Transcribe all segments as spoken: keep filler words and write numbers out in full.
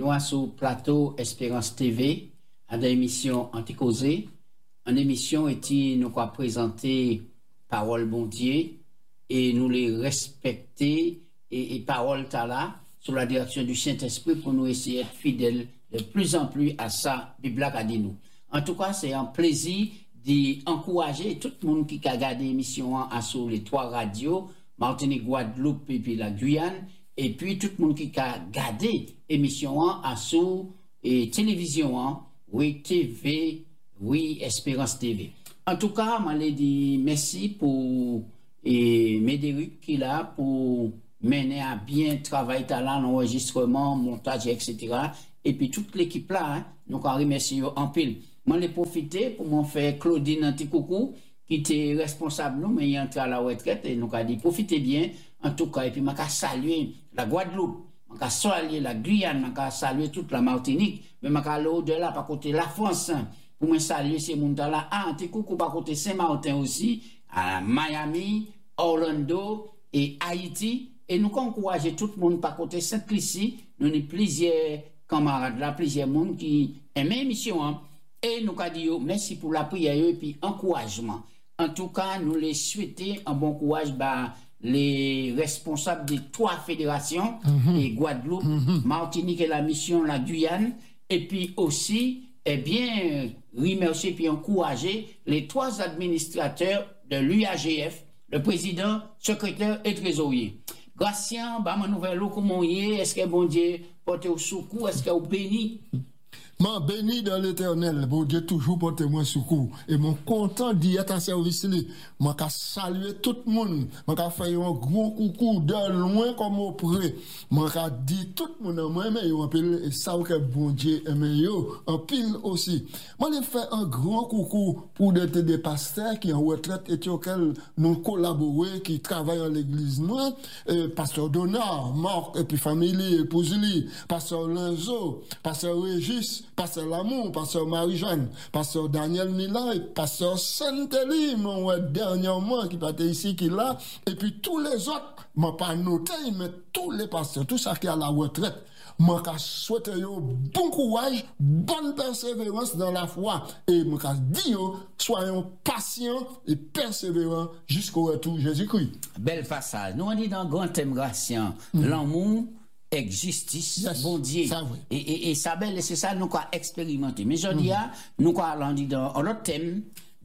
nous sommes sur le plateau Espérance T V, à l'émission Anticausé. En émission, et nous avons présenté Parole Bon Dieu et nous les respecter et, et Parole Tala sous la direction du Saint-Esprit pour nous essayer d'être fidèles de plus en plus à ça, Bible a dit nous. En tout cas, c'est un plaisir d'encourager tout le monde qui a regardé l'émission à sur les trois radios, Martinique, Guadeloupe et puis la Guyane, et puis tout le monde qui a regardé l'émission à sur et télévision, oui, T V, oui, Espérance T V. En tout cas, je vais dire merci pour et Médéric qui est là pour mener à bien travail talent, l'enregistrement, montage, et cetera. Et puis toute l'équipe là, hein, nous remercions en pile. Moi, je vais profiter pour m'en faire Claudine Anticoucou, qui était responsable, nous, mais il est entré à la retraite, et nous avons dit profitez bien, en tout cas, et puis je vais saluer la Guadeloupe, je vais saluer la Guyane, je vais saluer toute la Martinique, mais je vais aller au-delà, par côté la France, hein, pour me saluer ces gens-là, à Anticoucou, par côté Saint-Martin aussi, à Miami, Orlando et Haïti, et nous encourageons tout le monde par côté Saint-Lucie, nous avons plusieurs camarades là, plusieurs monde qui aiment l'émission, hein. Et nous avons dit merci pour la prière et puis encouragement. En tout cas, nous les souhaitons un bon courage bah, les responsables des trois fédérations, mm-hmm. et Guadeloupe, mm-hmm. Martinique et la mission, la Guyane, et puis aussi, eh bien, remercier puis encourager les trois administrateurs de l'U A G F, le président, secrétaire et trésorier. Gracien, bah, ma nouvelle comment est, est-ce que bon Dieu porte au secours, est-ce que vous béni? M'en béni dans l'éternel, bon Dieu toujours porte moi secours. Et mon content d'y être en service là. M'en ka saluer tout le monde. M'en ka faire un gros coucou de loin comme au près. M'en ka dit tout le monde moi mais yo en pile et ça que bon Dieu aime yo en pile aussi. M'en les fait un grand coucou pour des, des pasteurs qui en retraite et auquel nous collaborer qui travaillent dans l'église noire, euh, pasteur Donard, Marc et puis famille épouse li, pasteur Lenzo, pasteur Régis, pasteur Lamour, pasteur Marie-Jeanne, pasteur Daniel Milan et pasteur Saint-Élie, mon dernièrement qui était ici, qui là, et puis tous les autres, m'a pas noté, mais tous les pasteurs, tout ça qui est à la retraite, m'a souhaite yo bon courage, bonne persévérance dans la foi, et m'a dit yo, soyons patients et persévérants jusqu'au retour de Jésus-Christ. Belle passage. Nous on dit dans grand thème Gratien, mm. l'amour, avec justice, yes, bon Dieu. Ça, oui. Et, et, et ça, belle, c'est ça, nous avons expérimenté. Mais je dis, mm-hmm. nous avons dit dans un autre thème,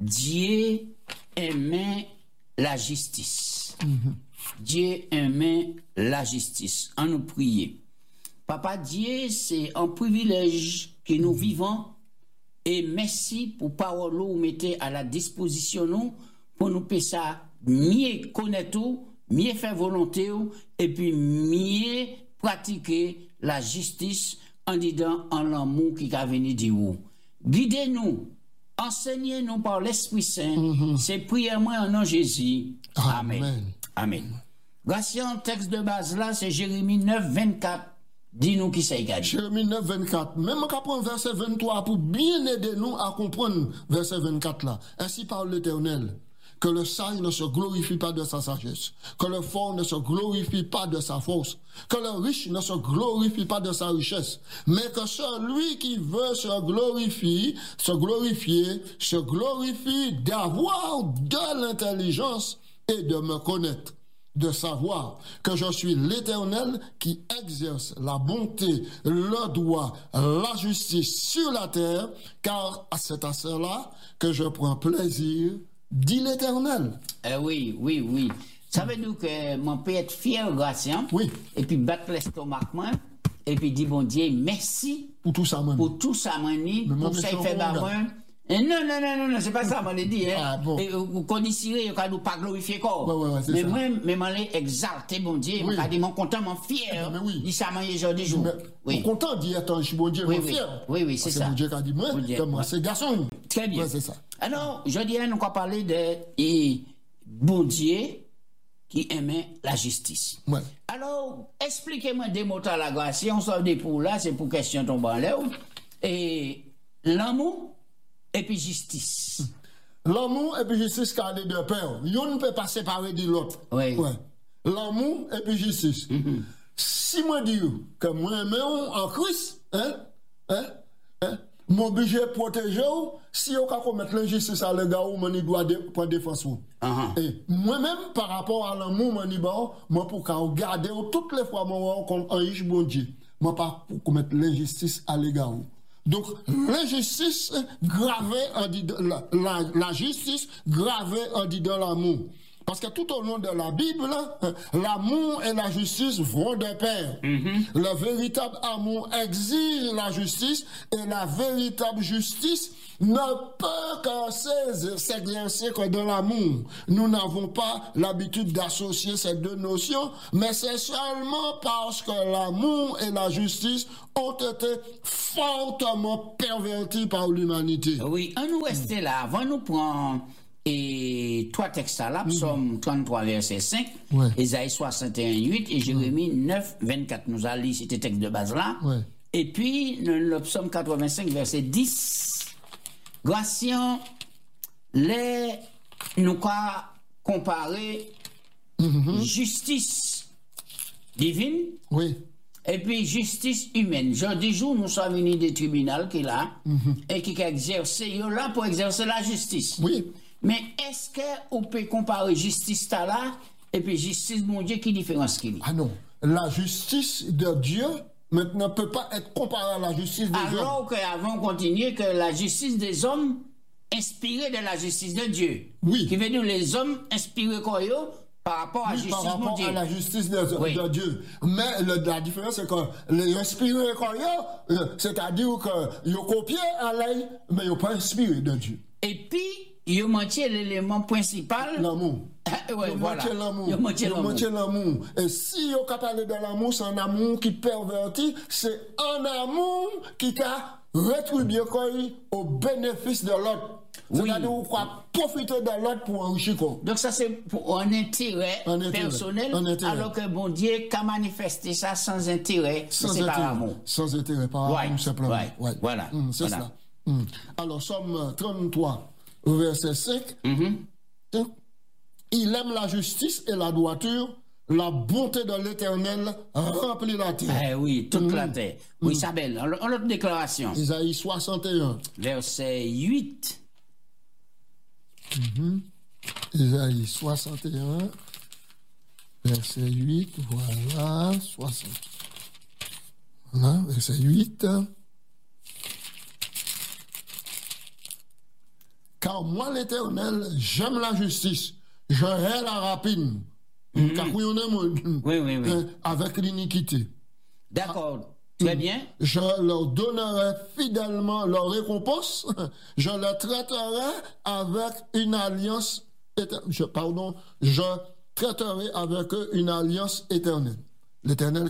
Dieu aimait la justice. Mm-hmm. Dieu aimait la justice. En nous prier. Papa Dieu, c'est un privilège que nous mm-hmm. vivons. Et merci pour parole que vous mettez à la disposition nous, pour nous faire ça, mieux connaître, mieux faire volonté, et puis mieux pratiquer la justice en disant en l'amour qui a venu de vous. Guidez-nous, enseignez-nous par l'Esprit Saint. Mm-hmm. C'est prière moi en nom de Jésus. Amen. Amen. Amen. Voici un texte de base là, c'est Jérémie neuf, vingt-quatre. Dis-nous qui c'est égal. Jérémie neuf, vingt-quatre. Même on prend verset vingt-trois pour bien aider nous à comprendre verset vingt-quatre là. Ainsi parle l'Éternel. Que le sage ne se glorifie pas de sa sagesse, que le fort ne se glorifie pas de sa force, que le riche ne se glorifie pas de sa richesse, mais que celui qui veut se glorifier, se glorifier, se glorifie d'avoir de l'intelligence et de me connaître, de savoir que je suis l'Éternel qui exerce la bonté, le droit, la justice sur la terre, car c'est à cela que je prends plaisir, dit l'Éternel. Euh, oui, oui, oui. Ça veut dire que mon peut être fier, Gratien. Oui. Et puis battre l'estomac, moi. Et puis dire, bon Dieu, merci. Pour tout ça, moi. Pour tout ça, moi. Pour ça, il fait d'abord. Non, non, non, non, non, c'est pas ça, moi, je dit, hein. Ah, bon. Et vous conditionnez, vous ne pas glorifier corps. Ouais, ouais, ouais, c'est mais ça. moi, mais moi, exalté, bon Dieu. Oui. Je dis, mon content, mon fier. Mais oui. Il s'est marié jour de jour. Oui. Mon content, dit, attends, je suis bon Dieu, oui, mon oui. fier. Oui, oui, c'est ça. C'est bon Dieu qui a dit, moi, bon moi, c'est garçon. Très bien. Ouais, c'est ça. Alors, je dis, nous allons parler de, et, bon Dieu qui aimait la justice. Ouais. Alors, expliquez-moi des mots à la grâce. Si on sort des pour là, c'est pour question tomber en l'air. Et l'amour et puis justice. L'amour et puis justice, car les deux pères. L'un ne peut pas séparer de l'autre. Oui. Ouais. L'amour et puis justice. Mm-hmm. si moi dis que moi-même en Christ, hein, hein, hein, mon obligé de protéger, si on peut commettre l'injustice à l'égard, on doit prendre défense. Uh-huh. Et moi-même, par rapport à l'amour, moi, pour garder toutes les fois, moi, comme un riche bon Dieu, moi, pas pour commettre l'injustice à l'égard. Donc, l'injustice gravée en dit la, la, la justice gravée en dit dans l'amour. Parce que tout au long de la Bible, l'amour et la justice vont de pair. Mm-hmm. Le véritable amour exige la justice et la véritable justice ne peut que s'exercer que dans l'amour. Nous n'avons pas l'habitude d'associer ces deux notions, mais c'est seulement parce que l'amour et la justice ont été fortement pervertis par l'humanité. Oui, on nous reste là. Avant nous prendre et trois textes là, Psaume trente-trois, verset cinq, ouais. Ésaïe soixante et un, huit et Jérémie ouais. neuf, vingt-quatre. Nous allons lire ces textes de base là. Ouais. Et puis, le, le Psaume quatre-vingt-cinq, verset dix. Gratien, les, nous quoi comparer mm-hmm. justice divine. Oui. Et puis justice humaine. Jeudi jour, nous sommes venus des tribunaux qui est là mm-hmm. et qui exercent, là pour exercer la justice. Oui. Mais est-ce qu'on peut comparer justice là et puis justice de mon Dieu, qui différence qu'il y a? Ah non, la justice de Dieu maintenant ne peut pas être comparée à la justice des hommes. Alors qu'avant continuer que la justice des hommes inspirée de la justice de Dieu. Oui. Qui veut dire les hommes inspirés comme eux par rapport à la oui, justice par rapport de Dieu. à la justice de, oui. de Dieu. Mais le, la différence c'est que les inspirés comme eux, c'est-à-dire qu'ils ont copié à l'œil, mais ils n'ont pas inspiré de Dieu. Et puis, il a manqué l'élément principal. L'amour. Ouais, il voilà. l'amour. Il a manqué l'amour. l'amour. Et si on peut parler de l'amour, c'est un amour qui pervertit, c'est un amour qui a rétribué au bénéfice de l'autre. Oui. C'est-à-dire qu'on va profiter de l'autre pour enrichir. Donc ça c'est pour un intérêt, un intérêt personnel, un intérêt. Alors que bon Dieu qu'a manifesté ça sans intérêt, sans c'est intérêt, par amour. Sans intérêt, par amour right. simplement. Right. Ouais. Voilà. Mmh, c'est voilà. ça. Mmh. Alors, Somme trente-trois, verset cinq. Mm-hmm. Il aime la justice et la droiture. La bonté de l'Éternel remplit la terre. Eh oui, toute mmh. la terre. Oui, mmh. Sabelle, en l'autre déclaration. Isaïe soixante et un. Verset huit. Mmh. Isaïe soixante et un. Verset huit. Voilà. soixante. Voilà, verset huit. Car moi, l'Éternel, j'aime la justice. Je hais la rapine. Mm-hmm. Car oui, on aime, oui, oui, oui. avec l'iniquité. D'accord, très bien. Je leur donnerai fidèlement leur récompense. Je les traiterai avec une alliance je, pardon, je traiterai avec eux une alliance éternelle. L'Éternel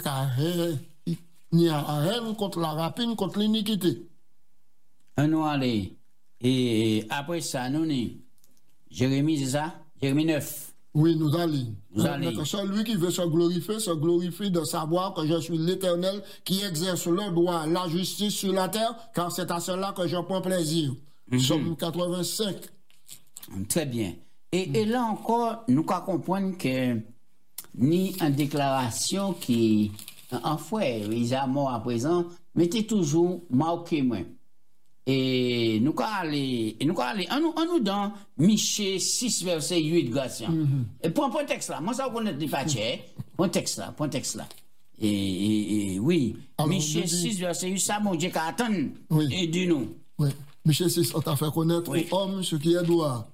il y a haine contre la rapine, contre l'iniquité. On va aller. Et après ça, nous avons Jérémie, c'est ça? Jérémie neuf. Oui, nous allons. Nous allons. Celui qui veut se glorifier, se glorifie de savoir que je suis l'Éternel qui exerce le droit, la justice sur la terre, car c'est à cela que je prends plaisir. Mm-hmm. Somme quatre-vingt-cinq. Très bien. Et, mm. et là encore, nous comprenons que ni en déclaration qui, en fait, ils ont mort à présent, mettez toujours marqué moi. Et nous allons aller, nous allons aller, on nous dans Michée six, verset huit, Gratien. Mm-hmm. Et pour un point texte là, moi ça vous connaissez pas cher, point texte là, point texte là. Et, et, et oui, Michée six, verset huit, ça, mon Dieu, qu'à attendre, oui. Et dis-nous. Oui, Michée six, on t'a fait connaître oui. Aux hommes ce qui est droit.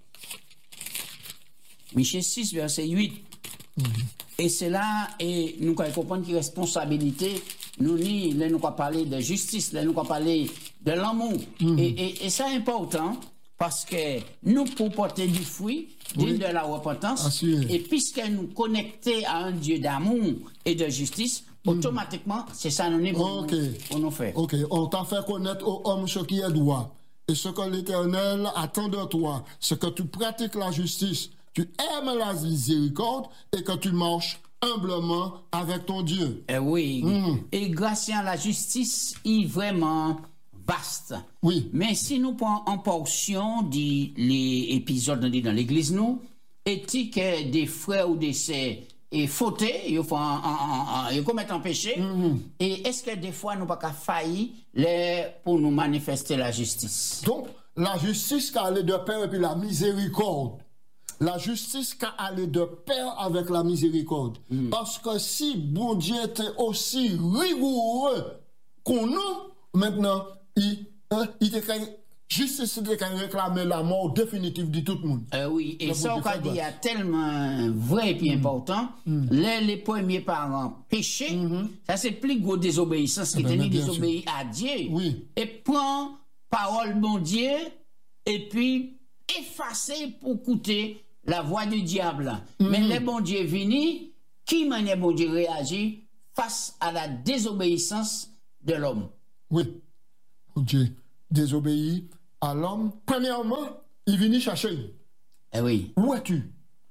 Michée six, verset huit. Mm-hmm. Et c'est là, et nous comprenons que responsabilité, nous ni, là, nous allons parler de justice, là, nous allons parler de l'amour. Mm-hmm. Et, et, et c'est important parce que nous, pour porter du fruit, oui. De la repentance, assuré. Et puisque nous connectons à un Dieu d'amour et de justice, mm-hmm. automatiquement, c'est ça nous est pour, okay. pour nous faire. Ok, on t'a fait connaître aux hommes ce qui est droit. Et ce que l'Éternel attend de toi, c'est que tu pratiques la justice, tu aimes la miséricorde et que tu marches humblement avec ton Dieu. Eh oui. Mm. Et grâce à la justice, il est vraiment vaste. Oui. Mais si nous prenons en portion des épisodes dans l'église, nous, est-il que des frères ou des sœurs et fauté, ils font en, en, en, ils commettent un péché. Mm-hmm. Et est-ce que des fois nous pas qu'à faillir les, pour nous manifester la justice? Donc, la justice qui allait de pair et puis la miséricorde. La justice qui allait de pair avec la miséricorde. Mm. Parce que si bon Dieu était aussi rigoureux qu'on nous, maintenant, il, hein, il était justice était quand réclamer la mort définitive de tout le monde. Euh, oui, et ça, on a dit, il y a tellement vrai et puis mm. important. Mm. Les, les premiers parents péchés, mm-hmm. ça c'est plus gros désobéissance qui était désobéir à Dieu. Oui. Et prend parole bon Dieu et puis effacer pour coûter la voix du diable. Mm-hmm. Mais les bon Dieu vini, qui manière bon Dieu réagit face à la désobéissance de l'homme? Oui. Bon Dieu désobéit à l'homme. Premièrement, il vient chercher. Eh oui. Où es-tu?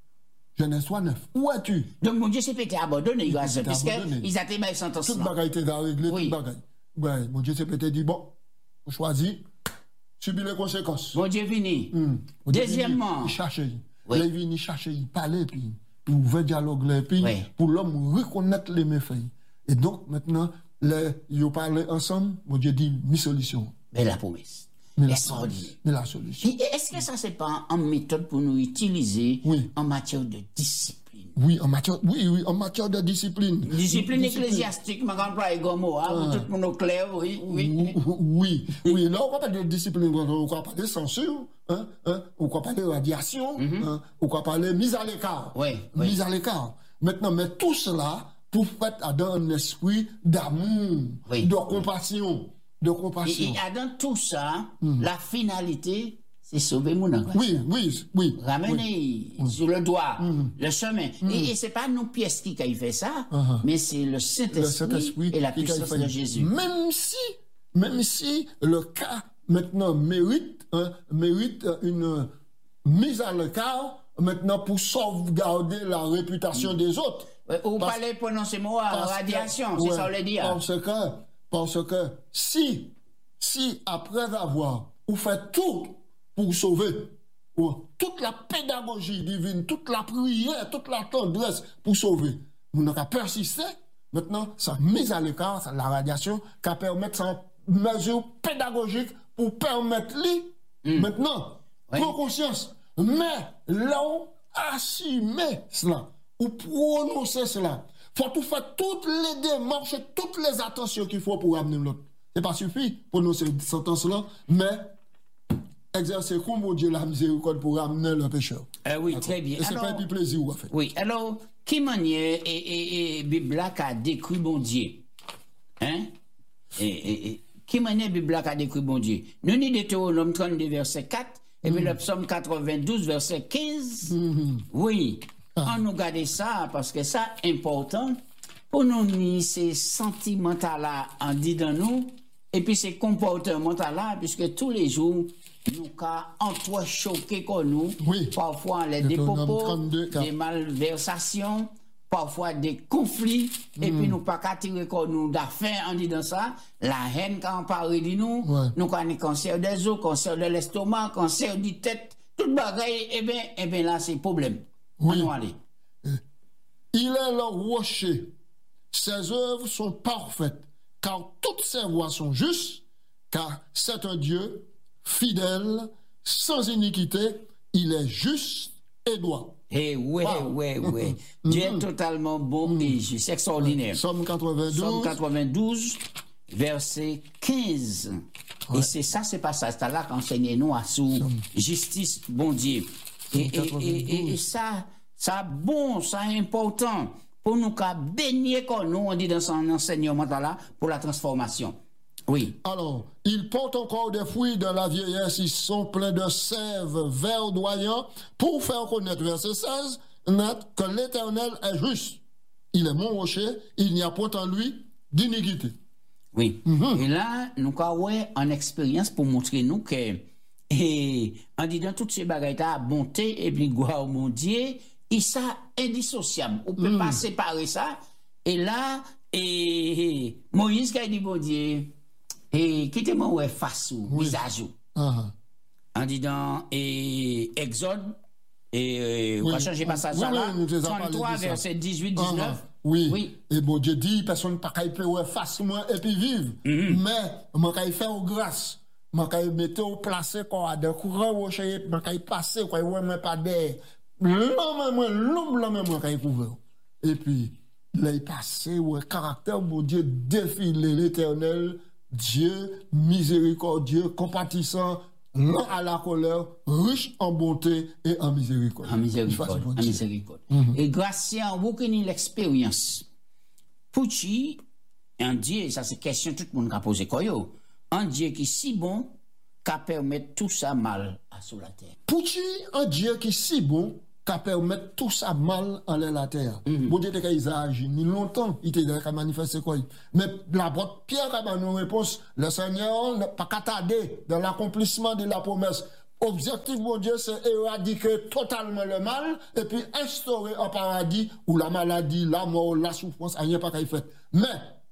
Genèse neuf. Où es-tu? Donc mon Dieu s'est pété abandonné, il parce qu'ils a été mal sentence. Toute bagaille était réglée, oui. toute bagaille. Ouais, mon Dieu s'est pété dit bon, on choisit, subir les conséquences. Mon Dieu vini. Mm. Deuxièmement, il cherchait. Oui. Là, il vient chercher, il parlait, puis il ouvert dialogue là, puis oui. pour l'homme reconnaître les méfaits. Et donc maintenant, les, ils parlaient ensemble, mon Dieu dit, mi solution. Mais la promesse. Mais la, mais la solution. Est-ce que ça, c'est pas une méthode pour nous utiliser oui. en matière de discipline? Oui, en matière, oui, oui, en matière de discipline. Discipline, discipline. ecclésiastique, ma grande praille gomo, hein, ah. Tout le monde clair, oui, oui. Oui, oui, là, on va parler de discipline, on va parler de censure, hein, hein, on va parler de radiation, mm-hmm. hein, on va parler de mise à l'écart. Oui, mise oui. à l'écart. Maintenant, mais tout cela, pour faire dans un esprit d'amour, oui. de compassion. De compassion. Et, et dans tout ça, mm. la finalité, c'est sauver mon enfant. Oui, oui, oui. Ramener oui. sur le doigt mm. le chemin. Mm. Et, et c'est pas nos pièces qui ont fait ça, uh-huh. mais c'est le Saint-Esprit et la puissance de Jésus. Même si, même si le cas maintenant mérite, hein, mérite une mise à l'écart, maintenant pour sauvegarder la réputation mm. des autres. Ou pas les prononcer mot à radiation, c'est ouais, ça on le dit. Parce que, parce que si, si après avoir, vous faites tout pour sauver, toute la pédagogie divine, toute la prière, toute la tendresse pour sauver, vous n'avez qu'à persister. Maintenant, ça mise à l'écart, ça, la radiation, qu'à permettre sa mesure pédagogique pour permettre lui, mm. maintenant, oui. prendre conscience. Mais là, on assumer cela, ou prononcer cela. Faut tout faire toutes les démarches, toutes les attentions qu'il faut pour amener l'autre. C'est pas suffit pour nous cette sentence-là, mais exercer comme mon Dieu la miséricorde pour amener le pécheur. Euh, oui, très bien. Et c'est pas un petit plaisir, en fait. Oui, alors, qui manière et, et, et Bible a décrit bon Dieu? Hein? Et, et, et qui manière Bible a décrit bon Dieu? Nous ni Deutéronome trente-deux, verset quatre, et puis mm. le psaume quatre-vingt-douze, verset quinze. Mm-hmm. Oui. Ah. On nous garde ça parce que ça important pour nous ni ces sentiments là en dit dans nous et puis ces comportements là puisque tous les jours nous cas entre choqués comme nous oui. parfois les dépopos des malversations parfois des conflits mm. et puis nous pas qu'à tirer comme nous d'affaires en dit dans ça la haine quand on parle de nous ouais. nous connaissons cancer des os cancer de l'estomac cancer du tête toute bagaille et bien et bien là c'est problème. Oui. Il est le rocher. Ses œuvres sont parfaites, car toutes ses voies sont justes, car c'est un Dieu fidèle, sans iniquité, il est juste et droit. Eh ouais, wow. ouais, ouais. Dieu est totalement bon et juste, extraordinaire. Psaume quatre-vingt-douze. Psaume quatre-vingt-douze, verset quinze. Ouais. Et c'est ça, c'est pas ça. C'est là qu'enseignez-nous à sous justice, bon Dieu. Et, et, et, et ça, ça bon, ça important pour nous qu'à baigner comme nous, on dit dans son enseignement là, pour la transformation. Oui. Alors, ils portent encore des fruits dans la vieillesse, ils sont pleins de sève verdoyant pour faire connaître, verset seize, que l'Éternel est juste. Il est mon rocher, il n'y a point en lui d'iniquité. Oui. Mm-hmm. Et là, nous avons une expérience pour montrer nous que et en disant toutes ces bagailles à bonté et puis gloire au mon Dieu, et ça indissociable. On peut mm. pas séparer ça. Et là, et Moïse qui a dit bon Dieu, et quittez-moi ouais face ou oui. visage. Uh-huh. En disant et Exode Et euh, on va changer passage oui, là. oui, nous trente-trois, verset dix-huit, dix-neuf. Uh-huh. Oui. Oui. Et bon Dieu dit, personne pas qu'à faire face moi et puis vivre. Mm-hmm. Mais, moi qu'à faire grâce. Moi qu'à mettre au placer quoi, de courant au chez, moi qu'à passer quoi, ouais, moi pas d'air. L'homme, moi, l'homme, l'homme, moi qu'à couvrir. Et puis, là, il passe, ouais, caractère, bon Dieu, défilé l'éternel, Dieu miséricordieux, compatissant, lent à la colère, riche en bonté et en miséricorde. En miséricorde. En miséricorde. Mm-hmm. Et grâce à vous qui avez l'expérience, pour qui, un Dieu, ça c'est question tout le monde a posé quoi, un Dieu qui est si bon, qu'à permettre tout ça mal à sous la terre. Pour qui, un Dieu qui est si bon, qu'à permettre tout ça mal en la terre. Mm-hmm. Bon Dieu, il a agi, ni longtemps, il t'a manifesté quoi. Mais la boîte Pierre a une réponse, le Seigneur n'a pas qu'à tarder dans l'accomplissement de la promesse. Objectif, mon Dieu, c'est éradiquer totalement le mal et puis instaurer un paradis où la maladie, la mort, la souffrance, rien pas qu'à y faire. Mais,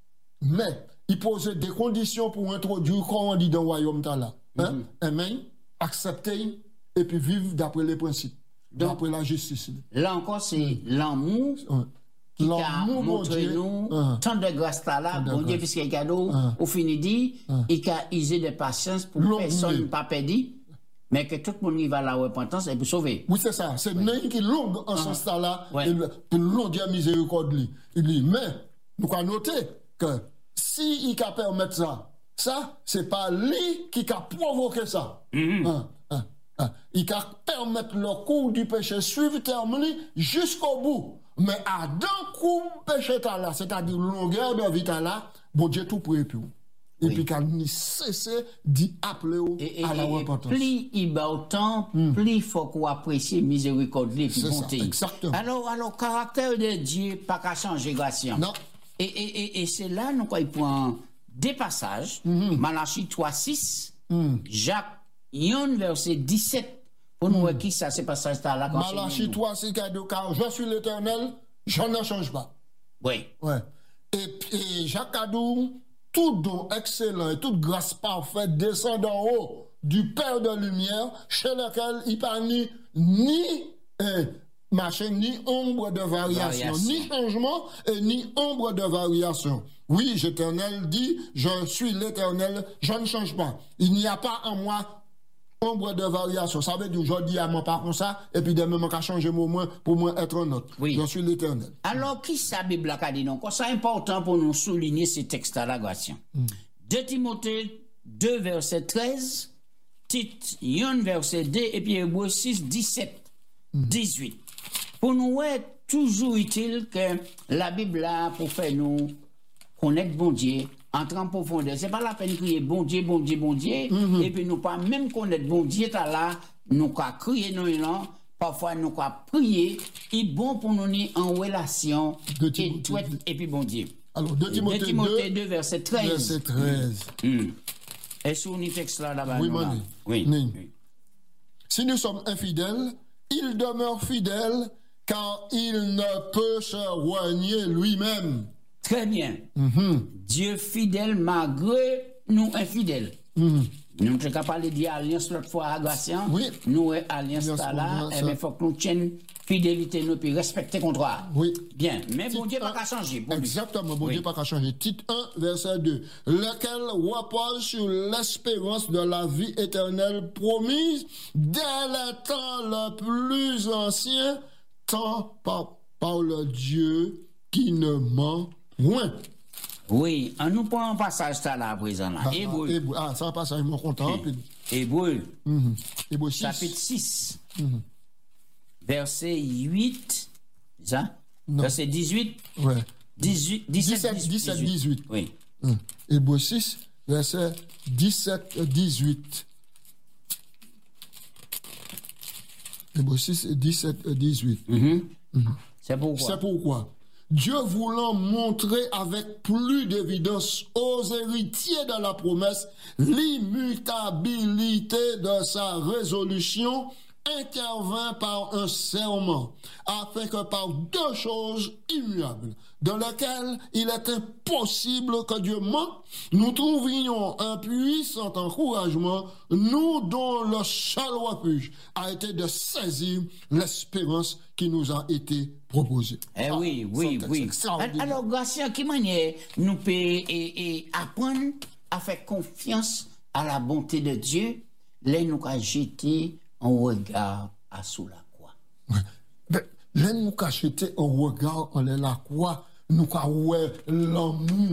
mais, il posait des conditions pour introduire, comme on dit dans le royaume là. Hein? Mm-hmm. Aimer, accepter et puis vivre d'après les principes. Donc, d'après la justice. Là encore, c'est mm. l'amour mm. qui a montré nous mm. tant de grâce là, bon Dieu, puisqu'il y a cadeau, mm. au fini dit, mm. il a usé de patience pour que personne ne pas perdu, mais que tout le monde y va à la repentance et pour sauver. Oui, c'est ça. C'est oui. Une qui est longue en ce sens-là, et pour long Dieu miséricorde. Il dit, mais, nous avons noté que si il a permettre ça, ça, c'est pas lui qui a provoqué ça. Mm-hmm. Hein, hein, hein. Il a permettre le cours du péché suivre terminé jusqu'au bout. Mais à d'un coup péché là, c'est-à-dire longueur de vie là, bon Dieu tout prêt pour. Et oui. Puis qu'il n'y cesse d'y appeler et, à et, la repentance. Plus il bat autant, mm. plus il faut qu'on apprécie miséricorde et bonté. Exactement. Alors, alors, caractère de Dieu, pas qu'à changer grâce. Non. Et, et, et, et c'est là, nous, quoi, il prend des passages, mm-hmm. Malachie trois, six, mm. Jacques un, verset dix-sept, pour nous, mm. qui ça, ces passages-là. Malachie trois, six, car je suis l'Éternel, je ne change pas. Oui. Ouais. Et, et Jacques Adou, tout don excellent et toute grâce parfaite descend d'en haut du Père de lumière, chez lequel il n'y a ni, ni, eh, machin, ni ombre de variation, variation, ni changement et ni ombre de variation. Oui, l'Éternel dit, je suis l'Éternel, je ne change pas. Il n'y a pas en moi ombre de variation. Ça veut dire aujourd'hui, à mon pas comme ça, et puis demain, je vais changer mon moins pour moi être un autre. Oui. Je suis l'Éternel. Alors, qui ça, Bible a dit non? C'est important pour nous souligner ces textes-là, grâce. Mm. deux Timothée deux, verset treize, Tite un, verset deux, et puis Hébreux six, dix-sept, mm. dix-huit. Pour nous, est toujours utile que la Bible a pour faire nous connaître bon Dieu, entrer en profondeur. C'est pas la peine de crier bon Dieu, bon Dieu, bon Dieu, mm-hmm. et puis nous pas même connaître bon Dieu, t'as là, nous qu'à crier non, non, parfois nous qu'à prier, et bon pour nous en relation, et, tout, et puis bon Dieu. Alors, deux Timothée, Timothée deux, verset treize. Verset treize. Mm. Est-ce qu'on y texte là, là-bas? Oui, là? Oui. oui. Si nous sommes infidèles, il demeure fidèle, car il ne peut se renier lui-même. Très bien. Mm-hmm. Dieu fidèle malgré nous infidèles. Mm-hmm. Nous sommes capables de dire alliance l'autre fois à Gratien. Oui. Nous, alliance là, il faut que nous tiennions fidélité, nous, puis respecter contrat. Oui. Bien. Mais bon Dieu, pas qu'à changer. Bon exactement, bon oui. Dieu, pas qu'à changer. Tite un, verset deux. Lequel repose sur l'espérance de la vie éternelle promise dès le temps le plus ancien, tant par, par le Dieu qui ne ment point. Oui, on nous prend un passage ça là à présent là. Ah, Hébreu. Hébreu. Ah, ça un passage, mon content. Hébreu. Mm-hmm. Hébreu six. Chapitre six. Mm-hmm. Verset huit. C'est ça? Non. Verset dix-huit. Ouais. dix-huit, dix-sept, dix-sept, dix-huit. Oui. Mm. Hébreu six, verset dix-sept, dix-huit. Hébreu six, dix-sept, dix-huit. Mm-hmm. Mm-hmm. C'est pourquoi? C'est pourquoi. Dieu voulant montrer avec plus d'évidence aux héritiers de la promesse l'immutabilité de sa résolution, intervint par un serment, afin que par deux choses immuables, dans lesquelles il est impossible que Dieu mente, nous trouvions un puissant encouragement, nous dont le seul refuge a été de saisir l'espérance qui nous a été proposée. Eh Ah, oui, oui, oui. Alors, Garcia, qui manière nous peut et, et apprendre à faire confiance à la bonté de Dieu, là nous a jeté un regard à sous la croix. Ouais. Là nous a jeté un regard en la croix, nous a ouais l'amour,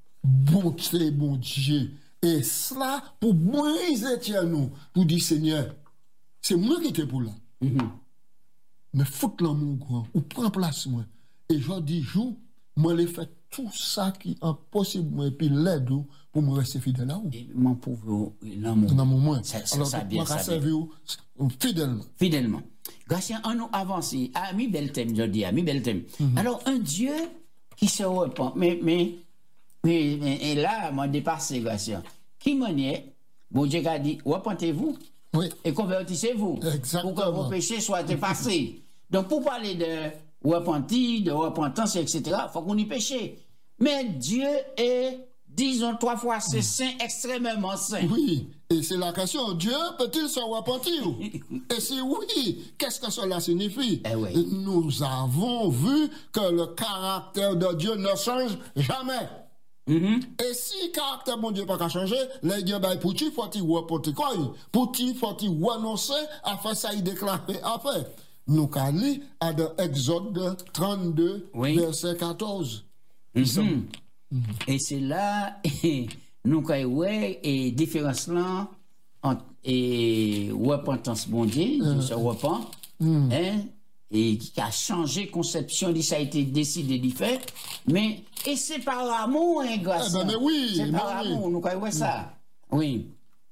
bonté, bon Dieu. Et cela pour briser nous, pour dire Seigneur, c'est moi qui t'ai pour là. Mm-hmm. Mais fout l'amour grand, ou prends place moi. Et je dis jour, moi les fait tout ça qui est impossible et puis l'aide pour me rester fidèle là. Et mon pauvre l'amour. L'amour moi. Ça, ça, alors ça bien ça. Servir fidèlement. Fidèlement. Grâce à nous avancer. Ah, mi bel thème, je dis, ah, mi bel thème. Mm-hmm. Alors un Dieu qui se repent, mais mais mais, mais et là m'a dépassé grâce. Qui manière bon Dieu a dit repentez-vous. Oui. Et convertissez-vous. Exactement. Pour que vos péchés soient effacés. Donc, pour parler de repentir, de repentance, et cetera, il faut qu'on y péche. Mais Dieu est, disons trois fois, c'est saint, extrêmement saint. Oui. Et c'est la question, Dieu peut-il se repentir? Et si oui, qu'est-ce que cela signifie? Eh oui. Nous avons vu que le caractère de Dieu ne change jamais. Mm-hmm. Et si le caractère mon Dieu n'a pas changé, les gens, ben, pour qui faut-il reporter quoi? Pour qui faut-il renoncer à faire ça, il déclare après. Nous allons à Exode trente-deux, oui. Verset quatorze. Mm-hmm. Mm-hmm. Et c'est là, nous avons et différence là entre et repentance bon Dieu, mm-hmm. se repent, mm-hmm. hein, et qui a changé conception, ça a été décidé d'y faire, mais et c'est par l'amour, hein, grâce. Eh ben, mais oui, c'est par mais l'amour, oui. nous avons ça. Oui.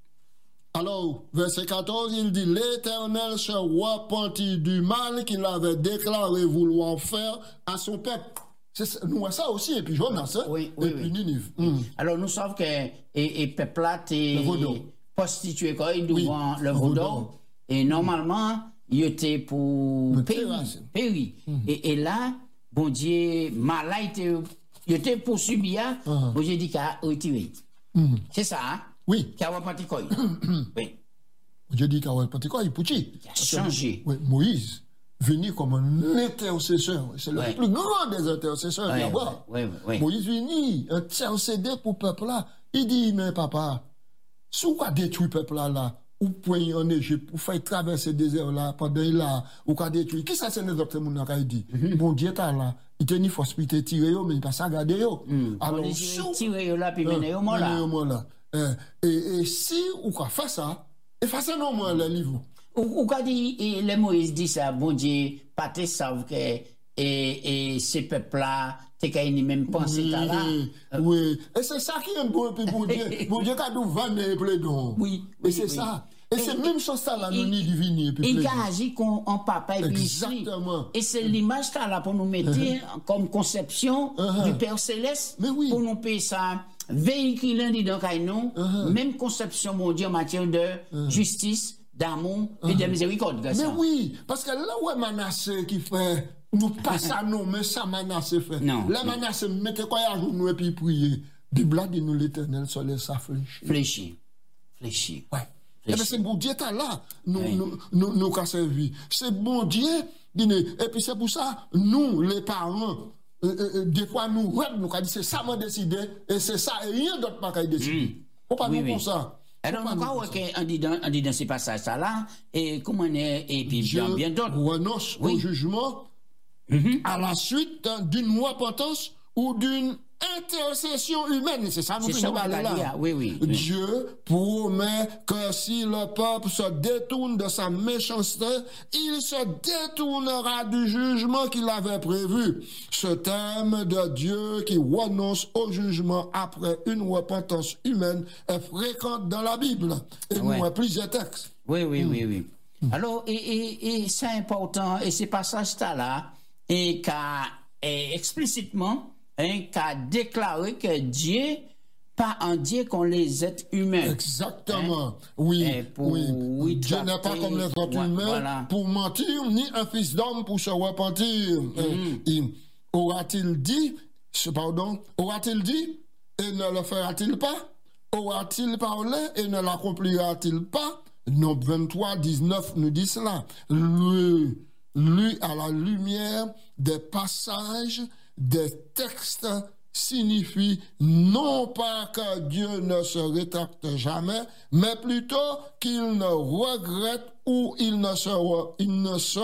Alors, verset quatorze, il dit, l'Éternel se repentit du mal qu'il avait déclaré vouloir faire à son peuple. C'est, nous avons ça aussi, et puis Jonas, hein, oui, oui, et puis oui. Ninive. Mm. Alors, nous savons que et, et peuple là, t'es prostitué quand il devant oui, le vaudor, et normalement, mm. il était pour périr. péri. Mm. Et, et là, bon Dieu, mal il était, il était pour subir, uh-huh. bon Dieu dit qu'il a retiré. Mm. C'est ça, hein? Oui. Qui a repenti quoi? Oui. Je dis qu'il a repenti quoi? Il qui a changé. Oui, Moïse, venu comme un intercesseur. C'est le ouais. plus grand des intercesseurs ouais, là-bas. Ouais, ouais, ouais. Moïse venu intercéder pour le peuple là. Il dit, mais papa, si vous avez détruit le peuple là, là, ou point en Égypte, pour faire traverser le désert là, pendant là, ou quoi détruire. Qui ça c'est les autres moun qui dit? Bon Dieu t'as là, il te ni force piter tirer yo, mais il pas ça garder yo. Alors, tirer yo là, puis mener yo là. Euh, et, et si ou quoi fait ça, effacez non moi le livre. Ou quoi dit et les Moïse dit ça, bon Dieu, pas te savent que et et ces peuples là, t'es qu'à ni même penser oui, là. Oui, et c'est ça qui est bon puis bon Dieu, bon Dieu qu'a nous vendre plaidon. Oui, et c'est oui. ça. Et, et c'est et, même chose ça là nous ni diviner puis il a agi en papa et puis exactement. Et c'est l'image ça là pour nous mettre uh-huh. comme conception uh-huh. du Père céleste oui. pour nous payer ça. Véhiculant dit donc nous uh-huh. même conception mon Dieu en matière de uh-huh. justice, d'amour uh-huh. et de miséricorde. Mais ça. Oui, parce que là où est Manassé qui fait nous pas ça non mais ça Manassé fait. Non. Là Manassé mettez quoi à nous et puis prier. Bible dit nous l'Éternel sur les ça fléchir. Fléchir. Fléchir. Ouais. Et bien c'est bon Dieu t'as là nous oui. nous nous nous qu'a servi. C'est bon Dieu et puis c'est pour ça nous les parents Euh, euh, des fois nous ouais, nous dit c'est ça m'a décidé et c'est ça et rien d'autre pas décidé. Mm. Faut pas oui, nous oui. pour ça. Alors nous crois qu'on dit dans on dit dans ces passages ça là et comment est et puis bien, bien d'autres renonce oui. au jugement mm-hmm. à la suite d'une repentance ou d'une intercession humaine, c'est ça nous finissons là. Oui, oui, oui. Dieu promet que si le peuple se détourne de sa méchanceté, il se détournera du jugement qu'il avait prévu. Ce thème de Dieu qui renonce au jugement après une repentance humaine est fréquent dans la Bible. Et ouais. nous avons plusieurs textes. Oui, oui, mm. oui, oui. Mm. Alors, et, et, et c'est important, et ces passages-là, et qu'a explicitement, Hein, qui a déclaré que Dieu pas en Dieu qu'on les êtres humains. Exactement. Hein? Oui, Et pour, oui. oui, Dieu n'est pas tracter, comme les autres ouais, humains voilà. pour mentir, ni un fils d'homme pour se repentir. Mm. Et aura-t-il dit, pardon, aura-t-il dit et ne le fera-t-il pas? Aura-t-il parlé et ne l'accomplira-t-il pas? Nombre vingt-trois, dix-neuf nous dit cela. Lui, lui à la lumière des passages, des textes signifie non pas que Dieu ne se rétracte jamais, mais plutôt qu'il ne regrette ou il ne se, il ne se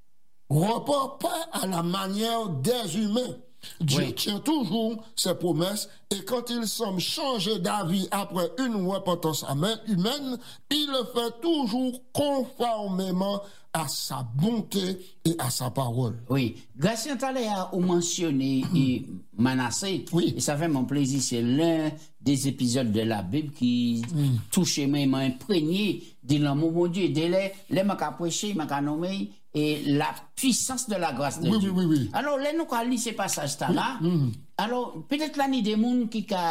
repart pas à la manière des humains. Dieu Oui. tient toujours ses promesses et quand il semble changer d'avis après une repentance humaine, il le fait toujours conformément à sa bonté et à sa parole. Oui. Gratien Talé a mentionné et Manassé. Oui. Et ça fait mon plaisir. C'est l'un des épisodes de la Bible qui Mm. touche et m'a imprégné de l'amour de Dieu. Dès les, les m'a prêché, m'a nommé et la puissance de la grâce de Oui, Dieu. oui, oui, oui. Alors, là, nous allons lire ces passages là. Alors, peut-être là, il y a des gens qui ont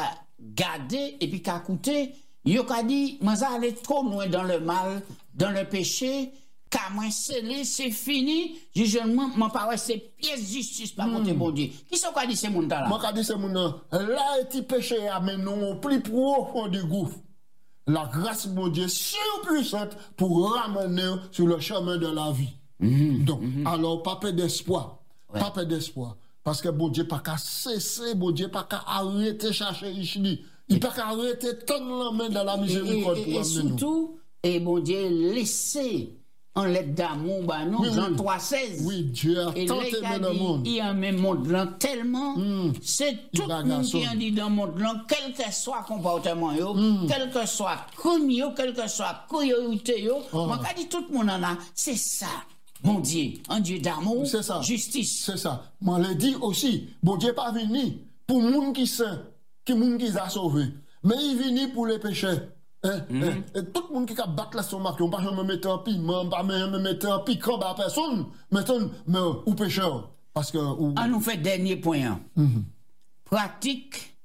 gardé et puis qui ont écouté. Ils ont dit, moi, ça allait trop loin dans le mal, dans le péché. Car moi, scellé, c'est fini. Jugement, mon parole, c'est pièce de justice par contre, bon Dieu. Qui sont qu'a dit ces gens-là? Moi, qu'a dit ces gens-là, là, est péché à nous au plus profond du gouffre. La grâce de Dieu surpuissante pour ramener sur le chemin de la vie. Mm-hmm. Donc, mm-hmm. alors, pas peu d'espoir. Ouais. Pas peu d'espoir. Parce que bon Dieu pas qu'à cesser, bon Dieu pas qu'à arrêter chercher Ishni. Il pas qu'à arrêter tendre la main dans la miséricorde pour amener nous. Et surtout, et bon Dieu laisser en lettre d'amour, bah non, oui, Jean oui. trois seize. Oui, Dieu a tant aimé le monde. Il a aimé le monde là tellement. Mm. C'est tout le monde qui a dit dans le monde là, quel que soit le comportement, yo, mm. quel que soit le crime, yo, quel que soit la priorité, oh. Moi, je dis tout le monde en a, c'est ça. Bon Dieu, un Dieu d'amour, justice. C'est ça. Moi, je dis aussi, bon Dieu pas venu pour les gens qui sont, qui monde qui a sauvé, mais il venu pour les pécheurs. Hein, mm-hmm. hein, et tout le monde qui a battu la somme, on ne peut pas me mettre en piment, on ne peut pas me mettre en piquant à personne, mais ou pécheur. Parce que. Ou... On nous fait dernier point. Mm-hmm. Pratique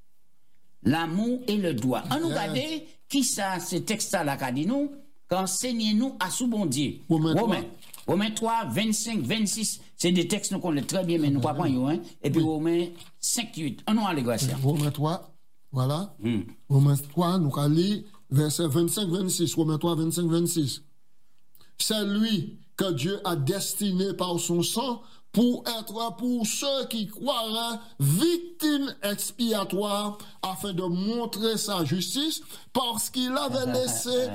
l'amour et le droit. On nous yes. regarde qui ça, ce texte-là qu'a dit nous, qu'enseignez-nous à sous bon Dieu. Romains. Romains trois, vingt-cinq, vingt-six, c'est des textes nous connaissons très bien, mais nous ne comprenons pas. Hein? Et puis oui. Romains cinq, huit. On nous a les Graciens. Romains trois, voilà. Mm. Romains trois, nous allons lire verset vingt-cinq, vingt-six. Romains trois, vingt-cinq, vingt-six. C'est lui que Dieu a destiné par son sang pour être pour ceux qui croiraient victime expiatoire afin de montrer sa justice parce qu'il avait laissé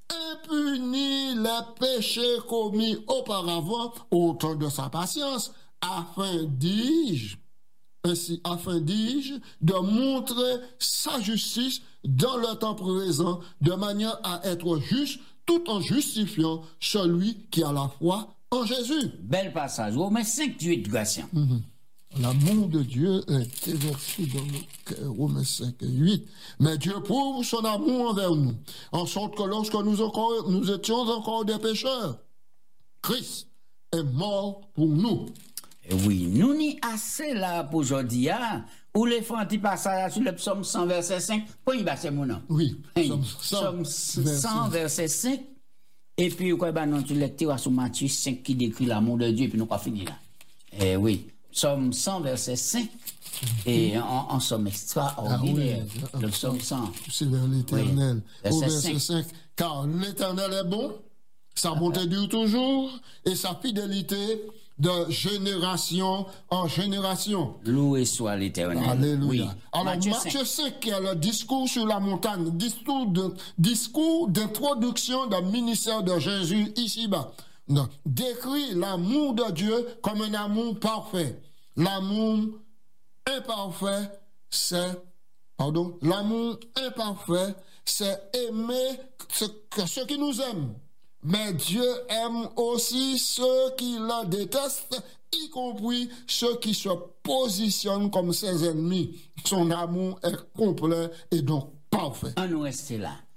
impuni les péchés commis auparavant au temps de sa patience, afin, dis-je, ainsi, afin, dis-je, de montrer sa justice dans le temps présent, de manière à être juste, tout en justifiant celui qui a la foi en Jésus. Bel passage. Romains cinq, huit, Gratien. Mm-hmm. L'amour de Dieu est éversé dans le cœur, Romains cinq, huit. Mais Dieu prouve son amour envers nous, en sorte que lorsque nous, encore, nous étions encore des pécheurs, Christ est mort pour nous. Oui, nous n'y assez là pour aujourd'hui, hein, où les fois anti passage sur le psaume cent, verset cinq, pour y passer mon nom. Oui, psaume cent, verset cinq, et puis, quoi, ben, non, tu lecture sur Matthieu cinq qui décrit l'amour de Dieu, et puis nous, on finir là. Eh oui. Psaume cent, verset cinq, et en, en somme extraordinaire, ah oui, le psaume cent. C'est vers l'Éternel. Oui, au verset cinq, car l'Éternel est bon, sa bonté ah, dure toujours, et sa fidélité de génération en génération. Loué soit l'Éternel. Alléluia. Oui. Alors, Matthieu, Matthieu cinq, qui est le discours sur la montagne, discours, de, discours d'introduction du ministère de Jésus ici-bas. Non. Décrit l'amour de Dieu comme un amour parfait. L'amour imparfait, c'est, pardon, l'amour imparfait, c'est aimer ce, que ceux qui nous aiment. Mais Dieu aime aussi ceux qui la détestent, y compris ceux qui se positionnent comme ses ennemis. Son amour est complet et donc parfait. On nous reste là.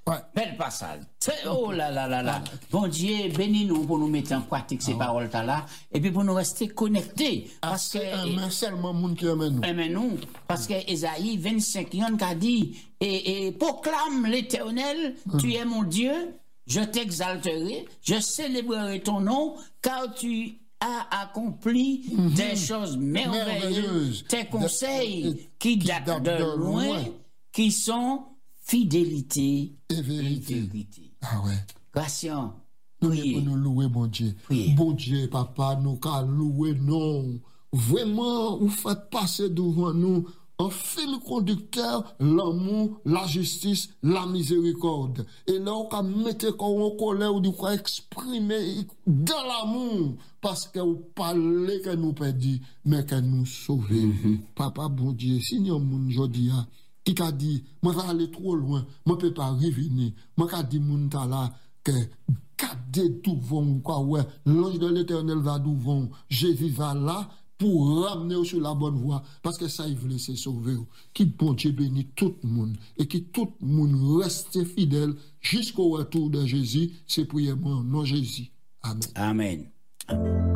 Ouais. Bel passage. Oh là là là là. Bon Dieu, bénis-nous pour nous mettre en pratique ces Ah, paroles là et puis pour nous rester connectés. Parce que. C'est seulement monde qui aime nous. Amen nous. Parce que Ésaïe vingt-cinq, il a dit, et, et proclame l'Éternel, mm. tu es mon Dieu, je t'exalterai, je célébrerai ton nom, car tu as accompli mm-hmm. des choses merveilleuses, merveilleuse. Tes conseils de, qui, qui datent date de, de loin, loin, qui sont fidélité et vérité. Et vérité. Ah ouais. Gratien. Nous devons nous louer, bon Dieu. Priez. Bon Dieu, papa, nous qu'à louer, non. Vraiment, vous faites passer devant nous un fil conducteur, l'amour, la justice, la miséricorde. Et là, on peut mettre en colère, ou qu'on exprimer dans l'amour, parce que vous parlez que nous perdons, mais que nous sauvons. Mm-hmm. Papa, bon Dieu, si nous avons aujourd'hui, qui a dit, moi, je vais aller trop loin, moi, je ne peux pas revenir. Moi, je dit, mon là, que gardez devant, quoi, ouais, l'ange de l'Éternel va devant, Jésus va là, pour ramener sur la bonne voie, parce que ça, il voulait se sauver. Qui bon Dieu bénit tout le monde, et qui tout le monde reste fidèle jusqu'au retour de Jésus. C'est prier moi, non Jésus. Amen. Amen. Amen.